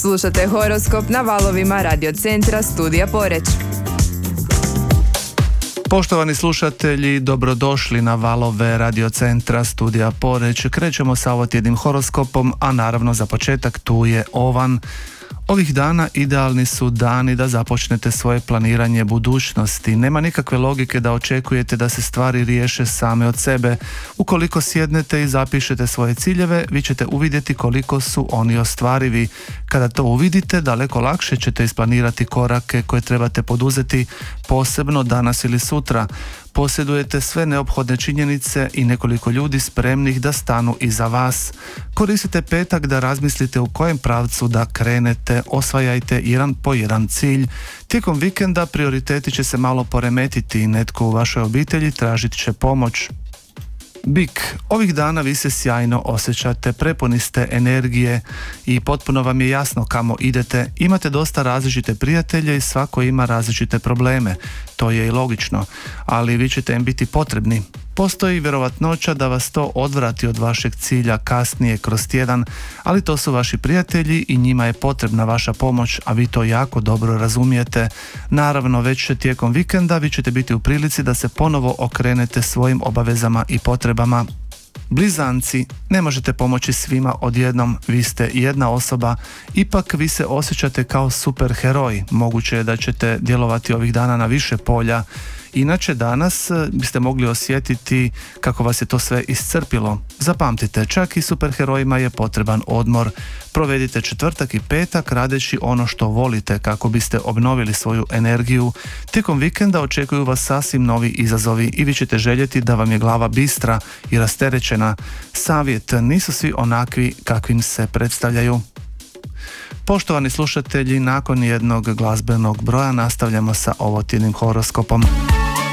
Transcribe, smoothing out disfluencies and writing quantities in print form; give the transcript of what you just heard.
Slušate horoskop na valovima Radio Centra Studija Poreć. Poštovani slušatelji, dobrodošli na valove Radio Centra Studija Poreć. Krećemo sa ovotjednim horoskopom, a naravno za početak tu je Ovan. Ovih dana idealni su dani da započnete svoje planiranje budućnosti. Nema nikakve logike da očekujete da se stvari riješe same od sebe. Ukoliko sjednete i zapišete svoje ciljeve, vi ćete uvidjeti koliko su oni ostvarivi. Kada to uvidite, daleko lakše ćete isplanirati korake koje trebate poduzeti, posebno danas ili sutra. Posjedujete sve neophodne činjenice i nekoliko ljudi spremnih da stanu iza vas. Koristite petak da razmislite u kojem pravcu da krenete, osvajajte jedan po jedan cilj. Tijekom vikenda prioriteti će se malo poremetiti i netko u vašoj obitelji tražit će pomoć. Bik, ovih dana vi se sjajno osjećate, prepuni ste energije i potpuno vam je jasno kamo idete. Imate dosta različite prijatelje i svako ima različite probleme. To je i logično, ali vi ćete im biti potrebni. Postoji vjerovatnoća da vas to odvrati od vašeg cilja kasnije kroz tjedan, ali to su vaši prijatelji i njima je potrebna vaša pomoć, a vi to jako dobro razumijete. Naravno, već tijekom vikenda vi ćete biti u prilici da se ponovo okrenete svojim obavezama i potrebama. Blizanci, ne možete pomoći svima odjednom, vi ste jedna osoba, ipak vi se osjećate kao superheroj. Moguće je da ćete djelovati ovih dana na više polja. Inače danas biste mogli osjetiti kako vas je to sve iscrpilo. Zapamtite, čak i superherojima je potreban odmor. Provedite četvrtak i petak radeći ono što volite kako biste obnovili svoju energiju. Tijekom vikenda očekuju vas sasvim novi izazovi i vi ćete željeti da vam je glava bistra i rasterećena. Savjet, nisu svi onakvi kakvim se predstavljaju. Poštovani slušatelji, nakon jednog glazbenog broja nastavljamo sa ovotjednim horoskopom.